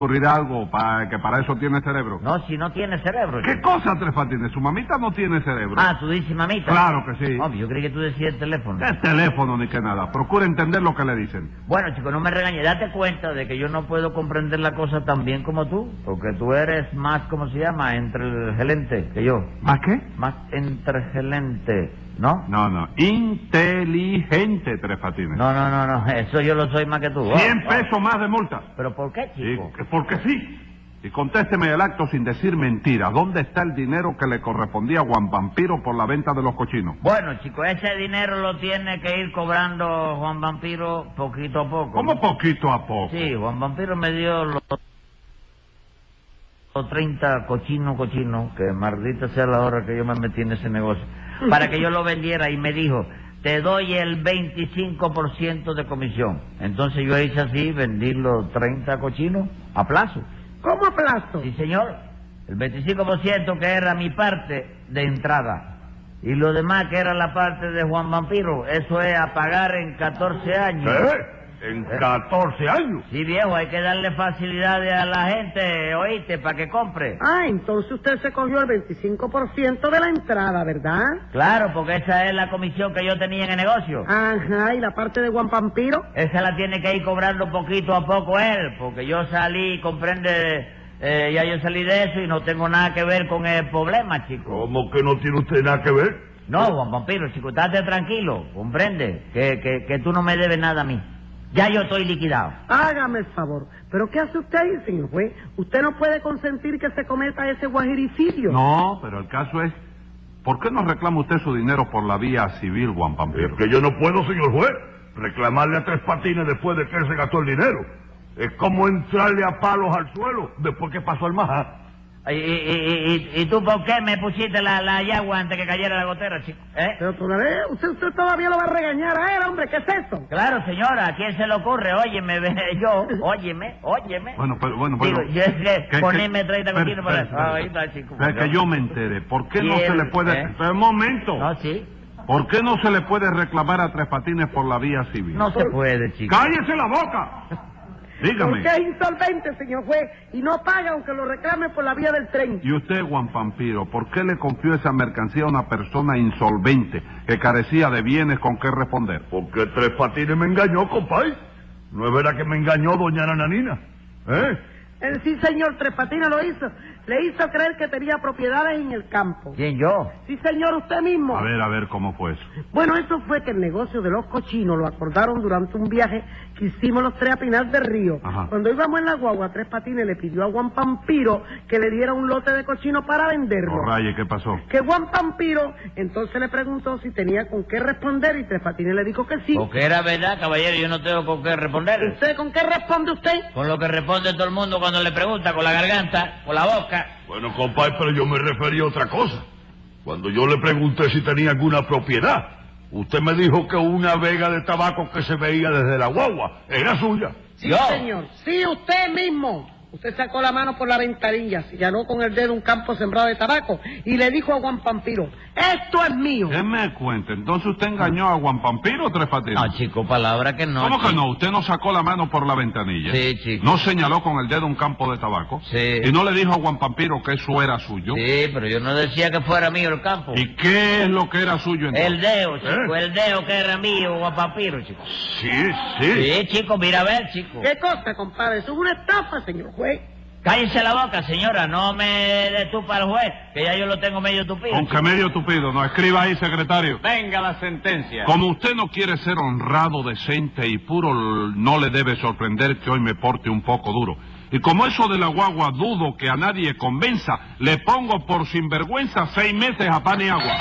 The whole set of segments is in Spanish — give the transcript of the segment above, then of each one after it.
ocurrir algo que para eso tiene cerebro. No, si no tiene cerebro. ¿Qué cosa, Tres Patines? Su mamita no tiene cerebro. Ah, tú dices mamita. Claro que sí. Oh, yo creí que tú decías el teléfono. ¿Qué teléfono ni qué nada? Procura entender lo que le dicen. Bueno, chico, no me regañes. Date cuenta de que yo no puedo comprender la cosa tan bien como tú. Porque tú eres más, ¿cómo se llama? Entregelente que yo. ¿Más qué? Más entregelente, ¿no? No. Inteligente, Tres Patines. No. Eso yo lo soy más que tú. 100 pesos más de multa. ¿Pero por qué, chico? Porque sí. Y contésteme el acto sin decir mentiras. ¿Dónde está el dinero que le correspondía a Juan Vampiro por la venta de los cochinos? Bueno, chico, ese dinero lo tiene que ir cobrando Juan Vampiro poquito a poco. ¿Cómo poquito a poco? Sí, Juan Vampiro me dio los 30 cochinos, que maldita sea la hora que yo me metí en ese negocio, para que yo lo vendiera, y me dijo, te doy el 25% de comisión. Entonces yo hice así, vendí los 30 cochinos a plazo. ¿Cómo a plazo? Sí, señor. El 25% que era mi parte de entrada. Y lo demás que era la parte de Juan Vampiro, eso es a pagar en 14 años. ¿En 14 años? Sí, viejo, hay que darle facilidades a la gente, oíste, para que compre. Ah, entonces usted se cogió el 25% de la entrada, ¿verdad? Claro, porque esa es la comisión que yo tenía en el negocio. Ajá, ¿y la parte de Juan Vampiro? Esa la tiene que ir cobrando poquito a poco él, porque yo salí, comprende, ya yo salí de eso y no tengo nada que ver con el problema, chico. ¿Cómo que no tiene usted nada que ver? No, Juan Vampiro, chico, estate tranquilo, comprende, que tú no me debes nada a mí. Ya yo estoy liquidado. Hágame el favor. ¿Pero qué hace usted ahí, señor juez? Usted no puede consentir que se cometa ese guajiricidio. No, pero el caso es, ¿por qué no reclama usted su dinero por la vía civil, Juan Vampiro? Es que yo no puedo, señor juez, reclamarle a Tres Patines después de que él se gastó el dinero. Es como entrarle a palos al suelo después que pasó el majá. ¿Y tú por qué me pusiste la yagua antes que cayera la gotera, chico? Pero todavía, usted todavía lo va a regañar a él, hombre, ¿qué es eso? Claro, señora, ¿a quién se le ocurre? Óyeme, óyeme. Bueno. Digo, yo es que ponerme 30 cochinos para eso. Ahí está, chico. Que yo me entere, ¿por qué no se le puede... Un momento. No, sí. ¿Por qué no se le puede reclamar a Tres Patines por la vía civil? No se puede, chico. ¡Cállese la boca! Dígame. Porque es insolvente, señor juez, y no paga aunque lo reclame por la vía del tren. Y usted, Juan Vampiro, ¿por qué le confió esa mercancía a una persona insolvente que carecía de bienes con qué responder? Porque Tres Patines me engañó, compadre. ¿No es verdad que me engañó doña Nananina? Sí, señor, Tres Patines lo hizo. Le hizo creer que tenía propiedades en el campo. ¿Quién, yo? Sí, señor, usted mismo. A ver, ¿cómo fue eso? Bueno, eso fue que el negocio de los cochinos lo acordaron durante un viaje que hicimos los tres a Pinar del Río. Ajá. Cuando íbamos en la guagua, Tres Patines le pidió a Juan Vampiro que le diera un lote de cochinos para venderlo. Oh, raye, ¿qué pasó? Que Juan Vampiro entonces le preguntó si tenía con qué responder y Tres Patines le dijo que sí. Porque era verdad, caballero, yo no tengo con qué responder. ¿Usted con qué responde usted? Con lo que responde todo el mundo cuando le pregunta, con la garganta, con la boca. Bueno, compadre, pero yo me refería a otra cosa. Cuando yo le pregunté si tenía alguna propiedad, usted me dijo que una vega de tabaco que se veía desde la guagua era suya. Sí, ¿Yo? señor. Sí, usted mismo. Usted sacó la mano por la ventanilla, señaló con el dedo un campo sembrado de tabaco y le dijo a Juan Vampiro, esto es mío. ¿Qué me cuenta? ¿Entonces usted engañó a Juan Vampiro, Tres Patines? No, chico, palabra que no. ¿Cómo que chico? no? ¿Usted no sacó la mano por la ventanilla? Sí, chico. ¿No señaló con el dedo un campo de tabaco? Sí. ¿Y no le dijo a Juan Vampiro que eso era suyo? Sí, pero yo no decía que fuera mío el campo. ¿Y qué es lo que era suyo entonces? El dedo, chico, el dedo que era mío, Juan Vampiro, chico. Sí. Sí, chico, mira a ver, chico. ¿Qué cosa, compadre? Eso es una estafa, señor juez. Cállese la boca, señora, no me destupa al juez, que ya yo lo tengo medio tupido. Aunque medio tupido, no, escriba ahí, secretario. Venga la sentencia. Como usted no quiere ser honrado, decente y puro, no le debe sorprender que hoy me porte un poco duro. Y como eso de la guagua dudo que a nadie convenza, le pongo por sinvergüenza 6 meses a pan y agua.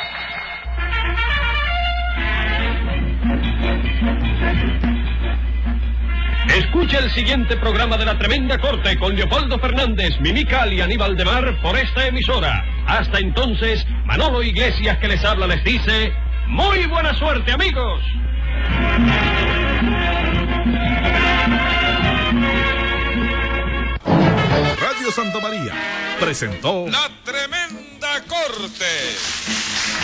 Escucha el siguiente programa de La Tremenda Corte con Leopoldo Fernández, Mimical y Aníbal de Mar por esta emisora. Hasta entonces, Manolo Iglesias que les habla les dice, ¡muy buena suerte, amigos! Radio Santa María presentó La Tremenda Corte.